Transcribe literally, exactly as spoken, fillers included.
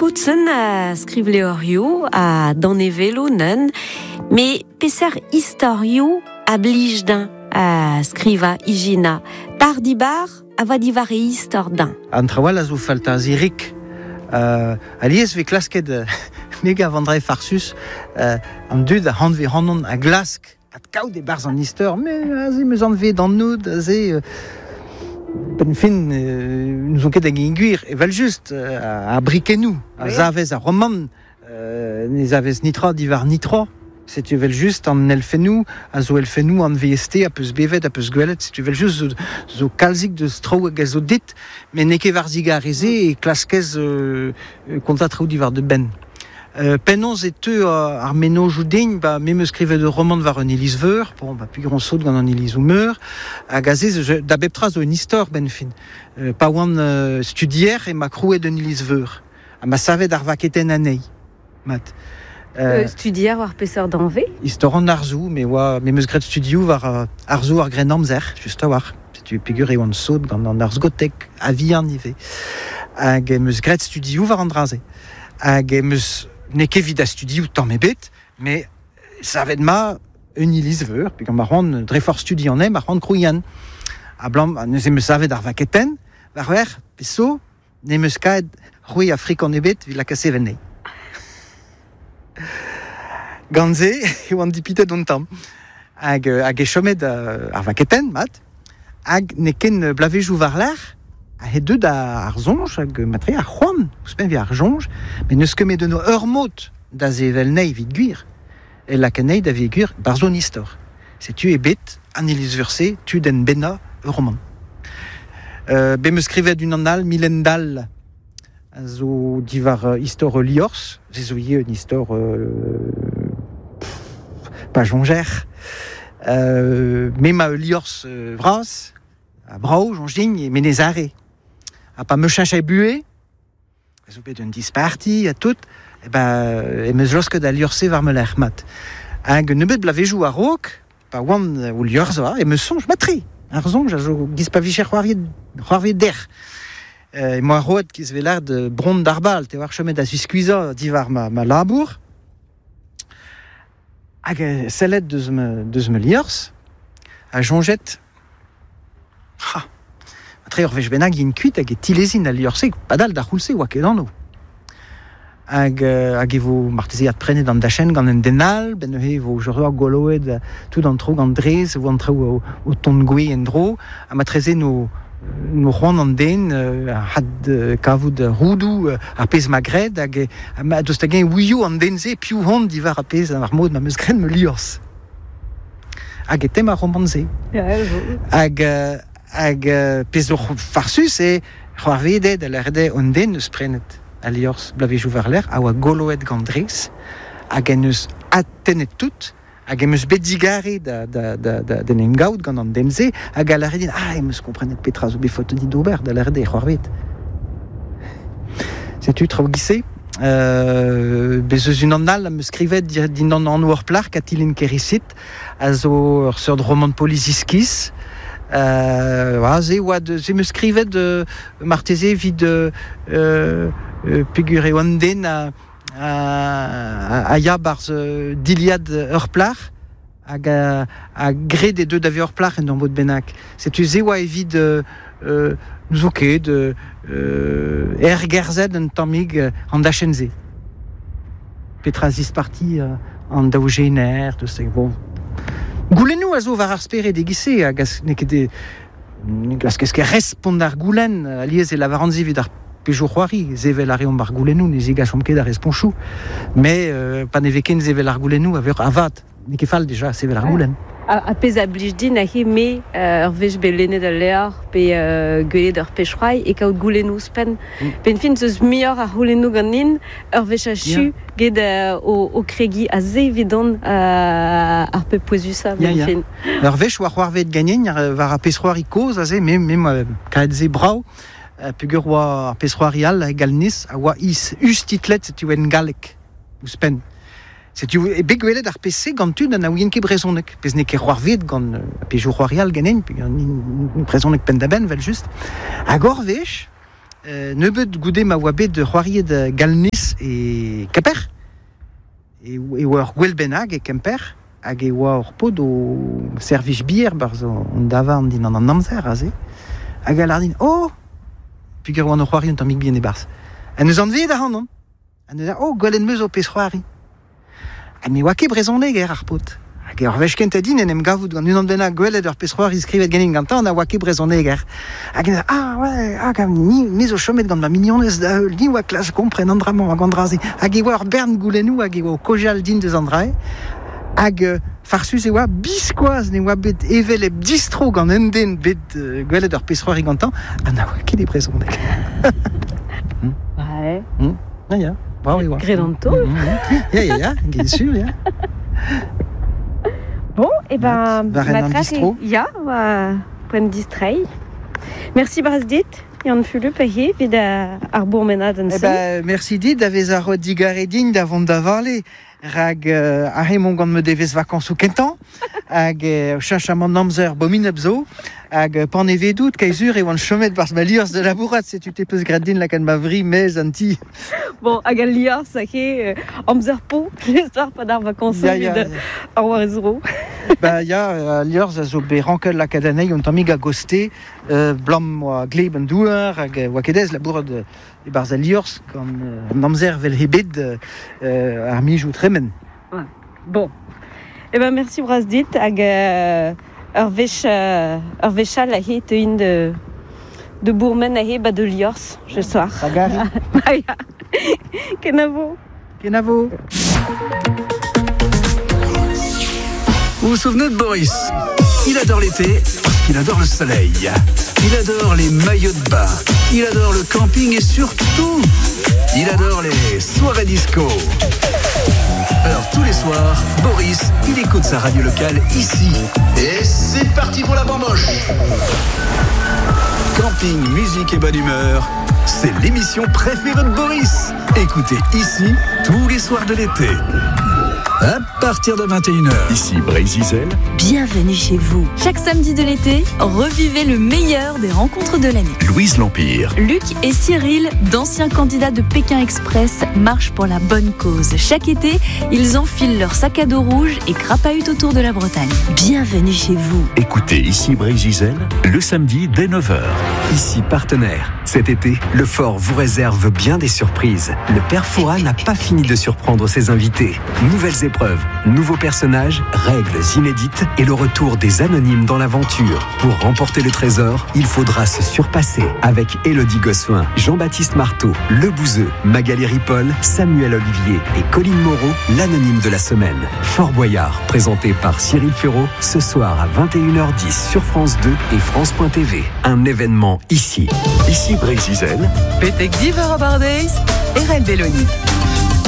Boutsen a skriv leorio a danevelo nen, me peser historio a blijdin a skriva igina. Par dibar a va divare histor din. An trawal a zo falta zirik. Uh, alies ve klasket uh, mega vandre farsus uh, an dud a hand ve hanon a glask at kaout e barz an istor, me a ze meus an ve dan noud a ze uh, ben fin uh, nous on ket hag inguir evel just uh, a brikenou a oui. Zavez a roman uh, ne zavez nitra divar nitra. Si tu veux juste en elfenou, a zo elfenou en V S T, a peus bevet, a peus gwelet, si tu veux juste zo, zo kalzik de stro hag a zo dit, mais ne ket var ziga a reze e klaskez euh, kontatrou divar de ben. Euh, Penons et teu uh, ar meno joudein, ba me me skrivet de roman var un Elise Veur, bon, ba pi grand saut gant an Elise Oumer, hag a zez da beptra zo un istor ben fin. Euh, pa oan uh, studier e ma krouet un Elise Veur. A ma savet ar vaketen anei, mat. Euh, studier war peseur d'anve Histor an arzou, mais oa, me meus gret studio var uh, arzou ar gren amzer, just a war. Tu pigur e oan saut gant an arzgotek a vi an ive. Hag e meus gret studio var an draze. Hag e meus ne ket vid a studio tamm ebet, mais savet ma un Elise Veur, puis gant ma ran dre for studi an em, ma ran krouian. A blam, neuze meus savet ar vaketen, var ver, peso, ne meus kaet roue a frik an ebet, vi la kase vennei. Ganze, e oan dipitet on tam. Hag, hag e chomet uh, ar vaketen, mat, hag ne ken blavejou var l'ar, a he deud ar zonj, hag matre ar c'hoant, ouzpen vi ar zonj, men neus kemet de no ur mot da zevel nei vid gwir, e la kenei da vi gwir bar zon istor. Se tu e bet, an Elise Verse, tu den bena ur roman. Uh, be me skrivet d'un annal, milendal, a zo divar uh, istor liors, ze zo ye un istor uh, pa jonger, uh, me ma liors uh, vras, a brao, jonjing, e menezare. A pa me chache bue, a zo bet un disparti, a tout, e ba, e meus loske da liorse var me l'er mat. Hag nebet blavejou a rok, pa oan uh, ou liors va, e me sonj matri. Ar zonj, a zo giz pa vicher c'hoarvet der. E moa roet kiz velar de brond d'arbal, te war chomet a suskouiza divar ma, ma labour. Hag e sellet deus me, deus me liors, a jonget. Ha! Matre ur vech bennak yin kuit hag e tilezin a liorse, padal da c'houlse oa ket anno. Hag, uh, hag e vo marteziat prenet an da chen gant en denal, ben e vo joro goloet uh, tout an tro gant drez, vo an tro o, o ton gwe en dro, a matreze no no c'hoant an den, uh, had uh, kavout uh, roudou uh, ar pez ma gred, hag e, uh, dost hag en ouio an denze, piou hon divar ar pez ar mod ma meus gred me liors. Hag e tem ar romanze. Hag, uh, hag uh, pez ur farsus e c'hoarvedet a lerde an den eus prenet a liors blavejou var l'er, a oa goloet gant drez, hag en eus atenet tout, hag em eus bet digare da, da, da, da, den engaout gant an denze, hag a lare din, ah, em eus komprenet petra zo befot di d'ober da lare de c'hoarvet. Setu traoù gise, euh, bez eus un annal am eus skrivet din an an our plar katilin kerisit, a zo ur seurt roman poliziskis, euh, wa, ze oad, ze me skrivet de marteze vid euh, euh, pegur e oan den a a, a ya barz uh, diliad ur plar, hag a, a gred e deud ave ur plar en ur mod bennak. Setu ze oa evit uh, uh, zo ket uh, uh, er gerzet un tammig uh, an da chenze. Petra zis parti uh, an daou gener, de se, bon. Goulenou a zo var ar spere de gise, hag az ne ket de, az ket respond ar goulen, aliez e lavaranzi vid ar pejou c'hoari, zevel a reom bar goulenou, ne zega chom ket ar responchou. Mais, euh, pa ne veken zevel ar goulenou a veur avat. Ne ket fall deja zevel ar goulen. A, a pez a blijdin a he me uh, ur vech belenet a leor pe uh, gwelet ur pechroai e kaout goulenou spen. Mm. Pen fin zeus mior ar goulenou gant nin, ur vech a chu yeah. Ged uh, o, o kregi a ze vidon uh, ar pe poezusa. Yeah, yeah. Ur vech war c'hoarvet ganyen var a pechroari koz a ze, me, me, me kaet ze brao, Uh, pegur oa ar pezroarial a galniz, a oa is ustitlet setu en galek, ouzpen. Setu e begwelet ar pese gant tu dan a ouien ket brezonek. Pez ne ket c'hoarvet gant uh, a pejou c'hoarial ganen, pe gant ni brezonek pen da ben, vel just. Hag or vech, euh, Nebeut goudé ma wabé de Roirier de Galnis et Kemper. Et et war Gwelbenag et Kemper. Hag e oa ur pod o service bier barzo on dava an din an an amzer aze. Hag a lardin, oh, pig ur oan ur c'hoari un tammig bien e barz. En eus an vet a c'hannon. En eus a, oh, golen meus o pez c'hoari. Ha me oa ket brezhoneg er ar pod. Hag ur vech kent adin en em gavout gant un an bennak gwelet ur pez c'hoari skrivet ganin gantan, a oa ket brezhoneg er. Hag en ah, ouais, ah, gam ni mez o chomet gant ma mignonez da heul, ni oa klas kompren an dramon hag an draze. Hag e oa ur bern goulenou hag e oa o kojal din deus an drae. Hag uh, farsus e oa biskoaz ne oa bet evel e distro gant enden bet uh, gwelet ur pez c'hoari gantan, an a oa ket e brezhoneg. mm. Ouais. Mm. Ah, ya, bravo e oa. Gredanto. Ya, ya, ya, gen sur, ya. Bon, et ben, Varen an distro. Ya, oa poen distrei. Merci braz dit. Yann Fulup a he, vid ar bourmenad an Eh sen. ben, merci dit, davez a rod digaredin davon da varle. Rag uh, a hemon gant me devez vakans ou kentan. Hag uh, chachamant namzer bomin abzo. Hag uh, pan evedout, kaizur e oan chomet barz ma liors de labourat, se tu te peus gradin la kan ma vri mez anti. Bon, hag al liar sa he, uh, amzer po, l'estar pa d'ar vakans Ya, vid ya, ya. ar war ezro. Ba ya, uh, liors a zo be rankel la kadanei on tamig a goste, uh, blam oa gleb an douar, hag uh, oa kedez labourat de e barz a liors gant uh, namzer vel hebed uh, uh, ar mijou tremen. Ouais. Bon. Eh ben, merci braz dit, hag uh, ur vech, uh, ur vechal a he te in de, de bourmen a he ba de liors, je soir. Hagari. Ah, ya. Ken a vo. Ken a vo. Vous vous souvenez de Boris? Il adore l'été parce qu'il adore le soleil. Il adore les maillots de bain. Il adore le camping et surtout, il adore les soirées disco. Alors tous les soirs, Boris, il écoute sa radio locale ici. Et c'est parti pour la bamboche. Camping, musique et bonne humeur, c'est l'émission préférée de Boris. Écoutez ici tous les soirs de l'été. À partir de vingt et une heures. Ici Brésil. Bienvenue chez vous. Chaque samedi de l'été, revivez le meilleur des rencontres de l'année. Louise L'Empire. Luc et Cyril, d'anciens candidats de Pékin Express, marchent pour la bonne cause. Chaque été, ils enfilent leur sac à dos rouge et crapahutent autour de la Bretagne. Bienvenue chez vous. Écoutez Ici Brésil le samedi dès neuf heures. Ici partenaire. Cet été, le Fort vous réserve bien des surprises. Le Père Fouras n'a pas fini de surprendre ses invités. Nouvelles épreuves, nouveaux personnages, règles inédites et le retour des anonymes dans l'aventure. Pour remporter le trésor, il faudra se surpasser avec Élodie Gossuin, Jean-Baptiste Marteau, Le Bouzeux, Magali Ripoll, Samuel Olivier et Colline Moreau, l'anonyme de la semaine. Fort Boyard, présenté par Cyril Ferraud, ce soir à vingt et une heures dix sur France deux et France point T V. Un événement ici. Ici Brésil. Petek diver a bardeiz, Erel Belloni.